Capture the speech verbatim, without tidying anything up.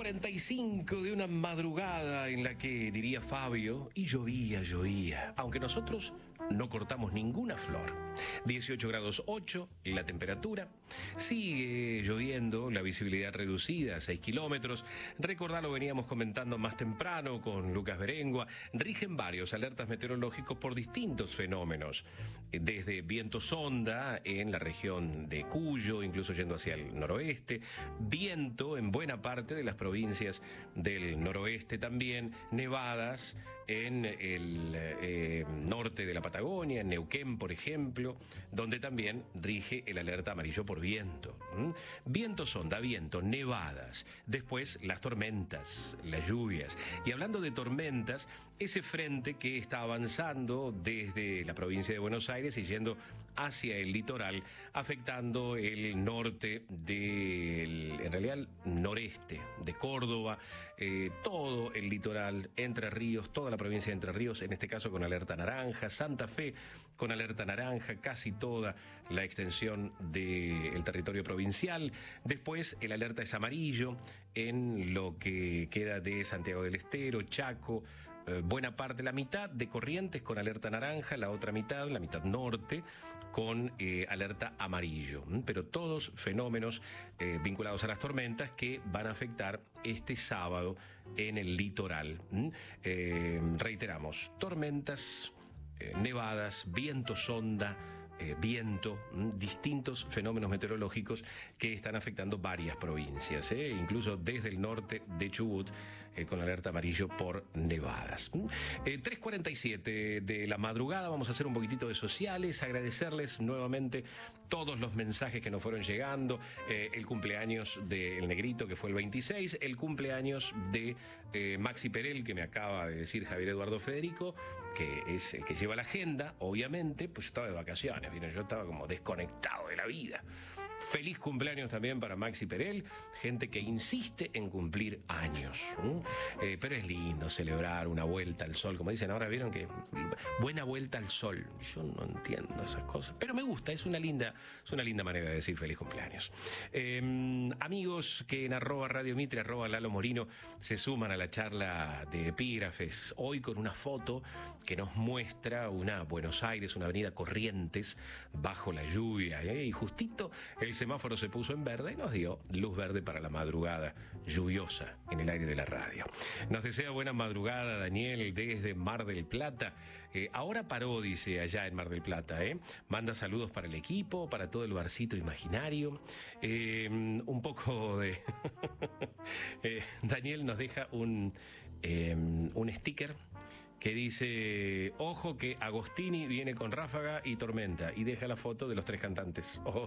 cuarenta y cinco de una madrugada en la que, diría Fabio, y llovía, llovía, aunque nosotros no cortamos ninguna flor. dieciocho grados ocho la temperatura, sigue lloviendo, la visibilidad reducida a seis kilómetros. Recordá, lo veníamos comentando más temprano con Lucas Berengua, rigen varios alertas meteorológicos por distintos fenómenos, desde viento sonda en la región de Cuyo, incluso yendo hacia el noroeste, viento en buena parte de las provincias del noroeste también, nevadas en el eh, norte de la Patagonia, en Neuquén, por ejemplo, donde también rige el alerta amarillo por viento. ¿Mm? Viento sonda, viento, nevadas, después las tormentas, las lluvias. Y hablando de tormentas, ese frente que está avanzando desde la provincia de Buenos Aires y yendo hacia el litoral, afectando el norte del, en realidad, el noreste de Córdoba, eh, todo el litoral, Entre Ríos, toda la provincia de Entre Ríos, en este caso con alerta naranja, Santa Fe con alerta naranja, casi toda la extensión del territorio provincial. Después el alerta es amarillo en lo que queda de Santiago del Estero, Chaco, eh, buena parte, la mitad de Corrientes con alerta naranja, la otra mitad, la mitad norte, con eh, alerta amarillo. Pero todos fenómenos eh, vinculados a las tormentas que van a afectar este sábado en el litoral. Eh, reiteramos, tormentas, eh, nevadas, viento sonda, Eh, viento, distintos fenómenos meteorológicos que están afectando varias provincias, eh, incluso desde el norte de Chubut, eh, con alerta amarillo por nevadas. Eh, tres cuarenta y siete de la madrugada, vamos a hacer un poquitito de sociales, agradecerles nuevamente todos los mensajes que nos fueron llegando, eh, el cumpleaños del Negrito, que fue el veintiséis, el cumpleaños de eh, Maxi Perel, que me acaba de decir Javier Eduardo Federico, que es el que lleva la agenda, obviamente, pues estaba de vacaciones. Yo estaba como desconectado de la vida. Feliz cumpleaños también para Maxi Perel, gente que insiste en cumplir años. Eh, pero es lindo celebrar una vuelta al sol, como dicen ahora, vieron que buena vuelta al sol. Yo no entiendo esas cosas, pero me gusta, es una linda, es una linda manera de decir feliz cumpleaños. Eh, amigos que en arroba Radio Mitre, arroba Lalo Morino, se suman a la charla de epígrafes, hoy con una foto que nos muestra una Buenos Aires, una avenida Corrientes, bajo la lluvia, ¿eh? Y justito el semáforo se puso en verde y nos dio luz verde para la madrugada lluviosa en el aire de la radio. Nos desea buena madrugada Daniel desde Mar del Plata. Eh, ahora paró, dice, allá en Mar del Plata. ¿eh? Manda saludos para el equipo, para todo el barcito imaginario. Eh, un poco de... eh, Daniel nos deja un, eh, un sticker que dice, ojo que Agostini viene con ráfaga y tormenta, y deja la foto de los tres cantantes. Oh,